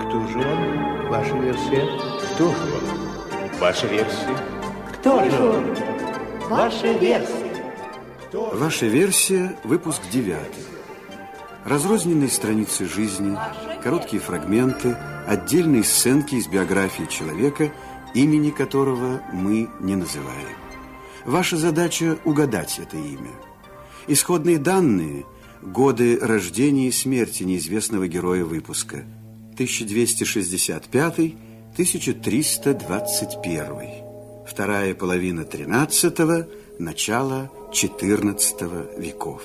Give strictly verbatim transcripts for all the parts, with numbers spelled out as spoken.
Кто же он? Ваша версия? Кто же он? Ваша версия? Кто же он? Ваша версия? Ваша версия, выпуск девятый. Разрозненные страницы жизни, короткие фрагменты, отдельные сценки из биографии человека, имени которого мы не называем. Ваша задача — угадать это имя. Исходные данные — годы рождения и смерти неизвестного героя выпуска. тысяча двести шестьдесят пятый — тысяча триста двадцать первый. Вторая половина тринадцатого, начало четырнадцатого веков.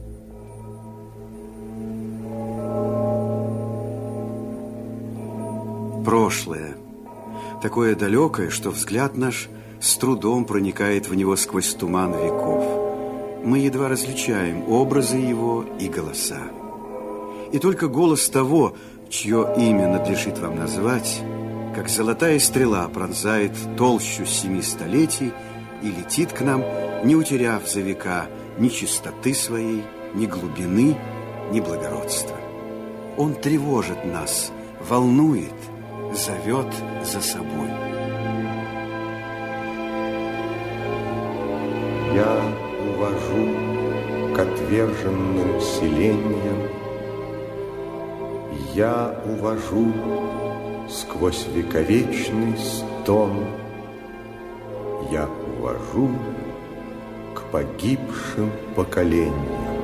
Прошлое. Такое далекое, что взгляд наш с трудом проникает в него сквозь туман веков. Мы едва различаем образы его и голоса. И только голос того, чье имя надлежит вам назвать, как золотая стрела пронзает толщу семи столетий и летит к нам, не утеряв за века ни чистоты своей, ни глубины, ни благородства. Он тревожит нас, волнует, зовет за собой. Я увожу к отверженным селениям, я увожу сквозь вековечный стон, я увожу к погибшим поколениям.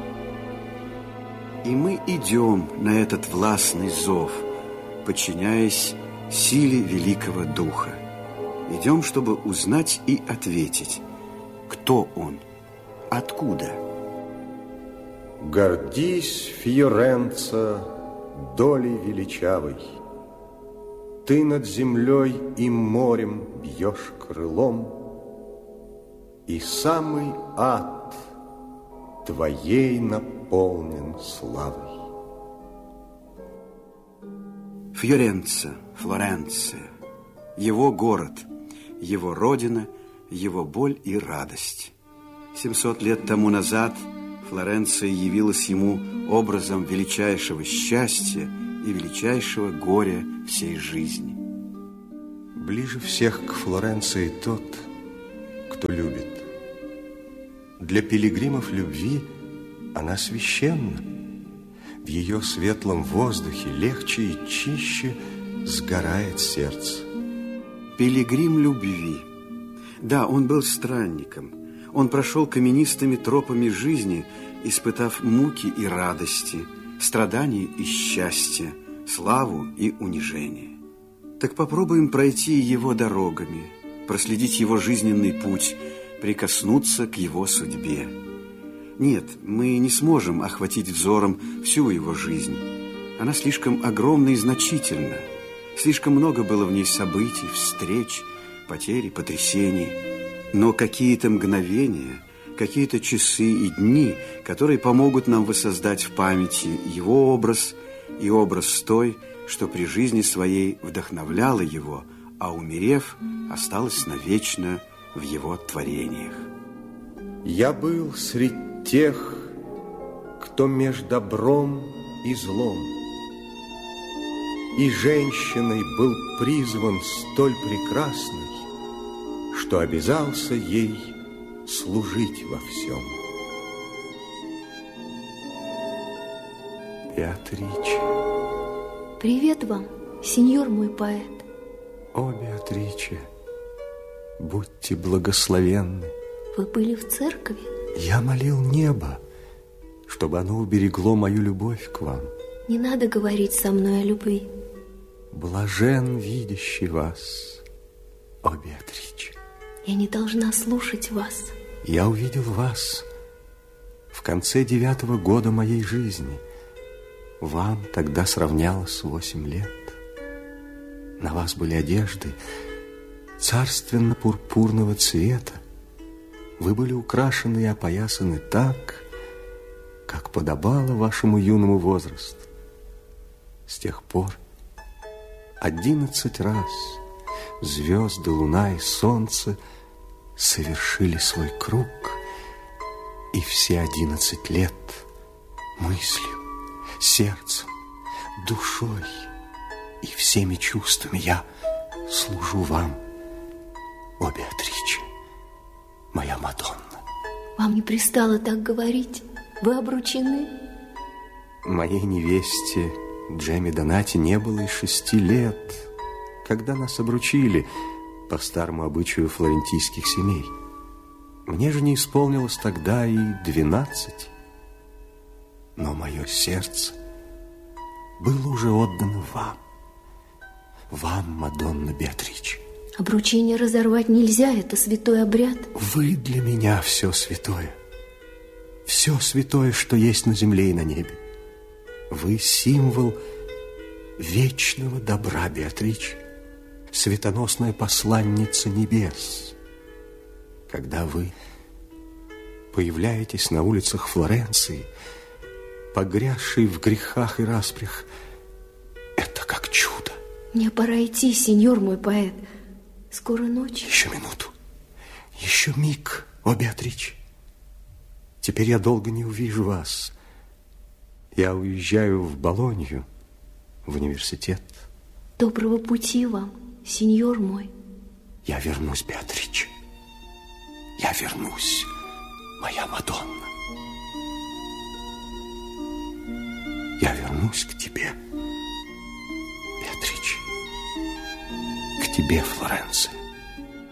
И мы идем на этот властный зов, подчиняясь силе Великого Духа. Идем, чтобы узнать и ответить, кто он, откуда. Гордись, Фьоренца, долей величавой. Ты над землей и морем бьешь крылом, и самый ад твоей наполнен славой. Фьоренца, Флоренция, его город, его родина, его боль и радость. Семьсот лет тому назад Флоренция явилась ему образом величайшего счастья и величайшего горя всей жизни. Ближе всех к Флоренции тот, кто любит. Для пилигримов любви она священна. В ее светлом воздухе легче и чище сгорает сердце. Пилигрим любви. Да, он был странником. Он прошел каменистыми тропами жизни, испытав муки и радости, страдания и счастья, славу и унижение. Так попробуем пройти его дорогами, проследить его жизненный путь, прикоснуться к его судьбе. Нет, мы не сможем охватить взором всю его жизнь. Она слишком огромна и значительна. Слишком много было в ней событий, встреч, потерь и потрясений. Но какие-то мгновения, какие-то часы и дни, которые помогут нам воссоздать в памяти его образ и образ той, что при жизни своей вдохновляла его, а умерев, осталась навечно в его творениях. Я был среди тех, кто меж добром и злом, и женщиной был призван столь прекрасной, что обязался ей служить во всем. Беатриче. Привет вам, сеньор мой поэт. О, Беатриче, будьте благословенны. Вы были в церкви? Я молил небо, чтобы оно уберегло мою любовь к вам. Не надо говорить со мной о любви. Блажен видящий вас, о Беатриче. Я не должна слушать вас. Я увидел вас в конце девятого года моей жизни. Вам тогда сравнялось восемь лет. На вас были одежды царственно-пурпурного цвета. Вы были украшены и опоясаны так, как подобало вашему юному возрасту. С тех пор одиннадцать раз звезды, луна и солнце совершили свой круг, и все одиннадцать лет мыслью, сердцем, душой и всеми чувствами я служу вам, о Беатриче, моя Мадонна. Вам не пристало так говорить? Вы обручены? Моей невесте Джемме Донати не было и шести лет, когда нас обручили по старому обычаю флорентийских семей. Мне же не исполнилось тогда и двенадцать. Но мое сердце было уже отдано вам. Вам, Мадонна Беатриче. Обручение разорвать нельзя, это святой обряд. Вы для меня все святое. Все святое, что есть на земле и на небе. Вы символ вечного добра, Беатриче, светоносная посланница небес. Когда вы появляетесь на улицах Флоренции, погрязший в грехах и распрях, это как чудо. Мне пора идти, сеньор мой поэт. Скоро ночь. Еще минуту, еще миг, о Беатриче. Теперь я долго не увижу вас. Я уезжаю в Болонью, в университет. Доброго пути вам, сеньор мой. Я вернусь, Беатриче. Я вернусь, моя Мадонна. Я вернусь к тебе, Беатриче, к тебе, Флоренция.